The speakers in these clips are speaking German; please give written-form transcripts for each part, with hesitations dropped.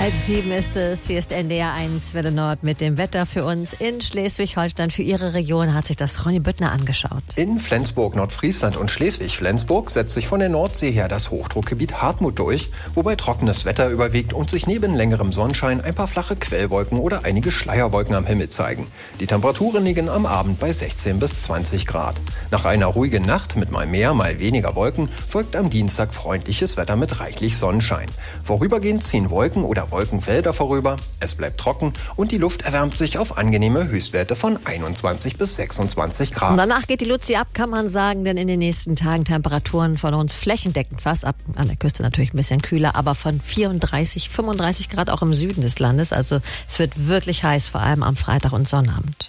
6:30 ist es. Hier ist NDR 1 Welle Nord mit dem Wetter für uns in Schleswig-Holstein. Für Ihre Region hat sich das Ronny Büttner angeschaut. In Flensburg, Nordfriesland und Schleswig-Flensburg setzt sich von der Nordsee her das Hochdruckgebiet Hartmut durch, wobei trockenes Wetter überwiegt und sich neben längerem Sonnenschein ein paar flache Quellwolken oder einige Schleierwolken am Himmel zeigen. Die Temperaturen liegen am Abend bei 16 bis 20 Grad. Nach einer ruhigen Nacht mit mal mehr, mal weniger Wolken folgt am Dienstag freundliches Wetter mit reichlich Sonnenschein. Vorübergehend ziehen Wolken oder Wolkenfelder vorüber, es bleibt trocken und die Luft erwärmt sich auf angenehme Höchstwerte von 21 bis 26 Grad. Und danach geht die Luzi ab, kann man sagen, denn in den nächsten Tagen Temperaturen von uns flächendeckend fast ab, an der Küste natürlich ein bisschen kühler, aber von 34, 35 Grad auch im Süden des Landes. Also es wird wirklich heiß, vor allem am Freitag und Sonnabend.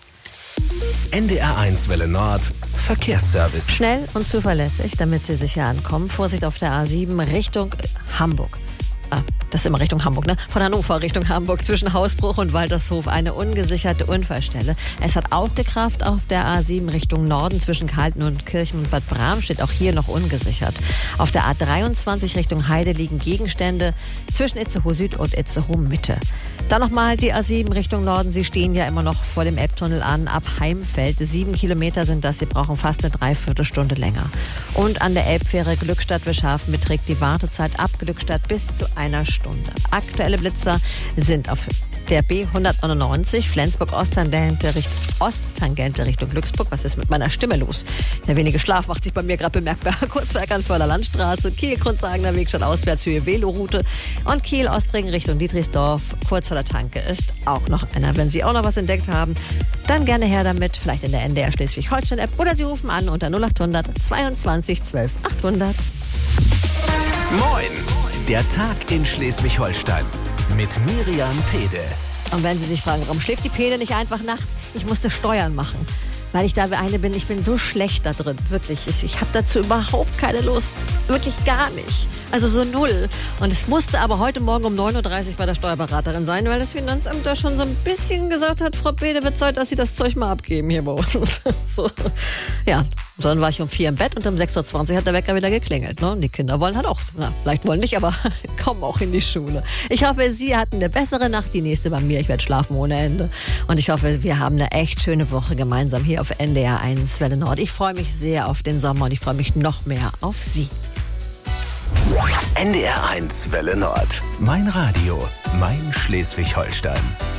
NDR 1 Welle Nord Verkehrsservice. Schnell und zuverlässig, damit Sie sicher ankommen. Vorsicht auf der A7 Richtung Hamburg. Das ist immer Richtung Hamburg, ne? Von Hannover Richtung Hamburg zwischen Hausbruch und Waltershof eine ungesicherte Unfallstelle. Es hat auch Kraft auf der A7 Richtung Norden zwischen Kaltenkirchen und Bad Bramstedt. Auch hier noch ungesichert. Auf der A23 Richtung Heide liegen Gegenstände zwischen Itzehoe Süd und Itzehoe Mitte. Dann nochmal die A7 Richtung Norden. Sie stehen ja immer noch vor dem Elbtunnel an, ab Heimfeld. 7 Kilometer sind das. Sie brauchen fast eine Dreiviertelstunde länger. Und an der Elbfähre Glückstadt-Wischhafen beträgt die Wartezeit ab Glückstadt bis zu einer Stunde. Aktuelle Blitzer sind auf der B199 Flensburg-Osttangente Richtung Glücksburg. Was ist mit meiner Stimme los? Der wenige Schlaf macht sich bei mir gerade bemerkbar. Kurz vor Eckernförder Landstraße, Kiel-Grundsagener Weg statt Auswärtshöhe Veloroute und Kiel-Ostringen Richtung Dietrichsdorf. Kurz vor der Tanke ist auch noch einer. Wenn Sie auch noch was entdeckt haben, dann gerne her damit. Vielleicht in der NDR Schleswig-Holstein-App oder Sie rufen an unter 0800 22 12 800. Moin! Der Tag in Schleswig-Holstein mit Miriam Pede. Und wenn Sie sich fragen, warum schläft die Pede nicht einfach nachts? Ich musste Steuern machen, weil ich da eine bin. Ich bin so schlecht da drin, wirklich. Ich habe dazu überhaupt keine Lust, wirklich gar nicht. Also so null. Und es musste aber heute Morgen um 9:30 Uhr bei der Steuerberaterin sein, weil das Finanzamt da schon so ein bisschen gesagt hat, Frau Pede, wird Zeit, dass Sie das Zeug mal abgeben hier bei uns. So. Ja, und dann war ich um 4 im Bett und um 6:20 Uhr hat der Wecker wieder geklingelt. Ne? Und die Kinder wollen halt auch, vielleicht wollen nicht, aber kommen auch in die Schule. Ich hoffe, Sie hatten eine bessere Nacht, die nächste bei mir. Ich werde schlafen ohne Ende. Und ich hoffe, wir haben eine echt schöne Woche gemeinsam hier auf NDR 1 Welle Nord. Ich freue mich sehr auf den Sommer und ich freue mich noch mehr auf Sie. NDR 1 Welle Nord. Mein Radio, mein Schleswig-Holstein.